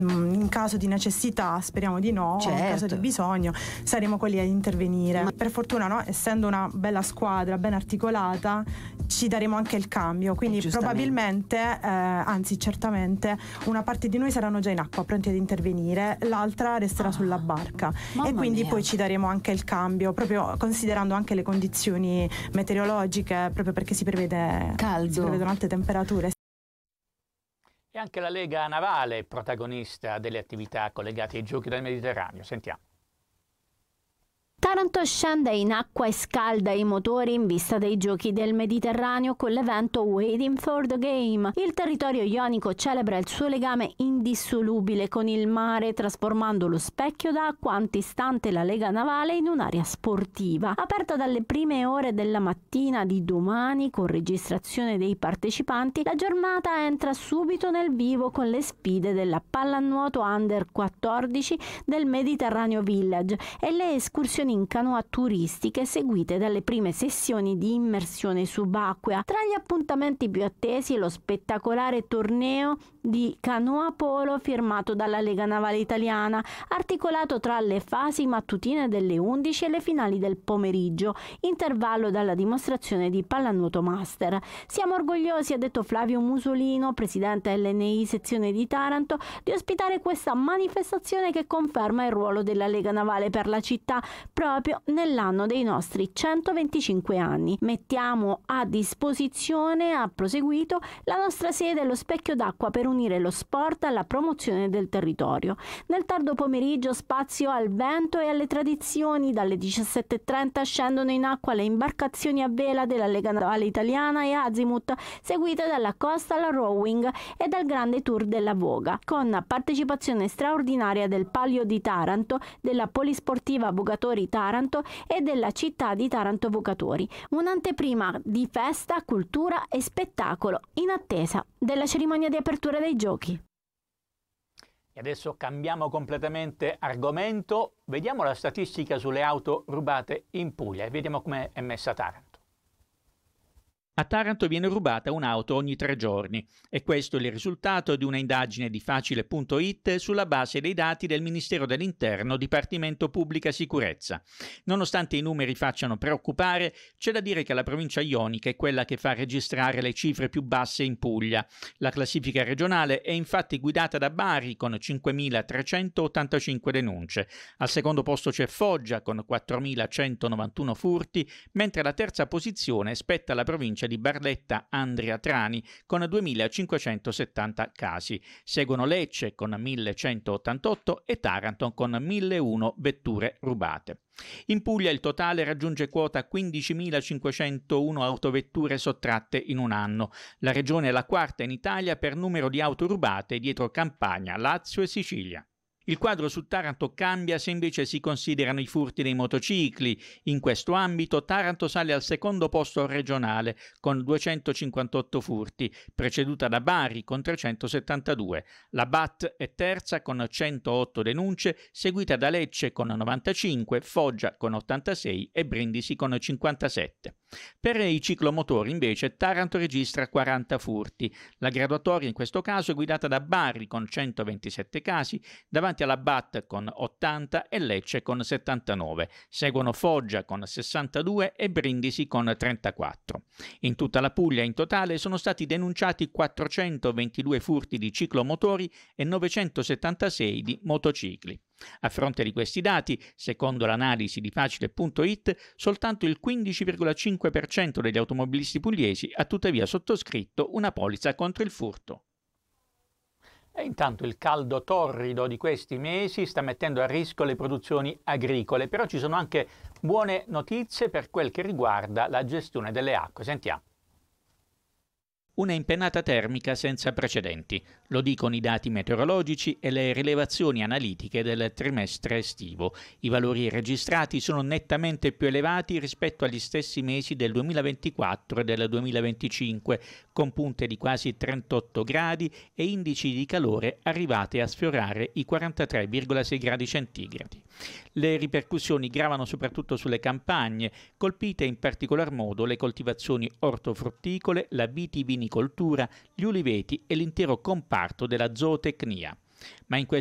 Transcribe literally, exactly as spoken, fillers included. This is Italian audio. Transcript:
In caso di necessità, speriamo di no, certo. In caso di bisogno saremo quelli a intervenire. Ma per fortuna, no, essendo una bella squadra ben articolata, ci daremo anche il cambio, quindi probabilmente, eh, anzi certamente, una parte di noi saranno già in acqua pronti ad intervenire, l'altra resterà ah, sulla barca e quindi mia. Poi ci daremo anche il cambio, proprio considerando anche le condizioni meteorologiche, proprio perché si prevede caldo, si prevedono alte temperature. E anche la Lega Navale è protagonista delle attività collegate ai Giochi del Mediterraneo. Sentiamo. Taranto scende in acqua e scalda i motori in vista dei Giochi del Mediterraneo con l'evento Waiting for the Game. Il territorio ionico celebra il suo legame indissolubile con il mare, trasformando lo specchio d'acqua antistante la Lega Navale in un'area sportiva. Aperta dalle prime ore della mattina di domani con registrazione dei partecipanti, la giornata entra subito nel vivo con le sfide della pallanuoto under quattordici del Mediterraneo Village e le escursioni in canoa turistiche seguite dalle prime sessioni di immersione subacquea. Tra gli appuntamenti più attesi lo spettacolare torneo di canoa polo firmato dalla Lega Navale Italiana, articolato tra le fasi mattutine delle undici e le finali del pomeriggio, intervallo dalla dimostrazione di pallanuoto master. Siamo orgogliosi, ha detto Flavio Musolino, presidente L N I sezione di Taranto, di ospitare questa manifestazione che conferma il ruolo della Lega Navale per la città proprio nell'anno dei nostri centoventicinque anni. Mettiamo a disposizione, ha proseguito, la nostra sede e lo specchio d'acqua per unire lo sport alla promozione del territorio. Nel tardo pomeriggio spazio al vento e alle tradizioni. Dalle diciassette e trenta scendono in acqua le imbarcazioni a vela della Lega Navale Italiana e Azimut, seguite dalla Coastal Rowing e dal Grande Tour della Voga, con partecipazione straordinaria del Palio di Taranto, della Polisportiva Vogatori Taranto e della città di Taranto Vocatori. Un'anteprima di festa, cultura e spettacolo in attesa della cerimonia di apertura dei giochi. E adesso cambiamo completamente argomento, vediamo la statistica sulle auto rubate in Puglia e vediamo come è messa Taranto. A Taranto viene rubata un'auto ogni tre giorni e questo è il risultato di una indagine di Facile punto it sulla base dei dati del Ministero dell'Interno, Dipartimento Pubblica Sicurezza. Nonostante i numeri facciano preoccupare, c'è da dire che la provincia ionica è quella che fa registrare le cifre più basse in Puglia. La classifica regionale è infatti guidata da Bari con cinquemilatrecentottantacinque denunce. Al secondo posto c'è Foggia con quattromilacentonovantuno furti, mentre la terza posizione spetta alla provincia di Barletta Andria Trani con duemilacinquecentosettanta casi. Seguono Lecce con millecentottantotto e Taranto con milleuno vetture rubate. In Puglia il totale raggiunge quota quindicimilacinquecentouno autovetture sottratte in un anno. La regione è la quarta in Italia per numero di auto rubate dietro Campania, Lazio e Sicilia. Il quadro su Taranto cambia se invece si considerano i furti dei motocicli. In questo ambito Taranto sale al secondo posto regionale con duecentocinquantotto furti, preceduta da Bari con trecentosettantadue. La B A T è terza con centootto denunce, seguita da Lecce con novantacinque, Foggia con ottantasei e Brindisi con cinquantasette. Per i ciclomotori invece Taranto registra quaranta furti. La graduatoria in questo caso è guidata da Bari con centoventisette casi, davanti alla B A T con ottanta e Lecce con settantanove. Seguono Foggia con sessantadue e Brindisi con trentaquattro. In tutta la Puglia in totale sono stati denunciati quattrocentoventidue furti di ciclomotori e novecentosettantasei di motocicli. A fronte di questi dati, secondo l'analisi di Facile punto it, soltanto il quindici virgola cinque per cento degli automobilisti pugliesi ha tuttavia sottoscritto una polizza contro il furto. E intanto il caldo torrido di questi mesi sta mettendo a rischio le produzioni agricole, però ci sono anche buone notizie per quel che riguarda la gestione delle acque. Sentiamo. Una impennata termica senza precedenti, lo dicono i dati meteorologici e le rilevazioni analitiche del trimestre estivo. I valori registrati sono nettamente più elevati rispetto agli stessi mesi del duemilaventiquattro e del duemilaventicinque, con punte di quasi trentotto gradi e indici di calore arrivati a sfiorare i quarantatré virgola sei gradi centigradi. Le ripercussioni gravano soprattutto sulle campagne, colpite in particolar modo le coltivazioni ortofrutticole, la vitivinicoltura, gli uliveti e l'intero comparto della zootecnia. Ma in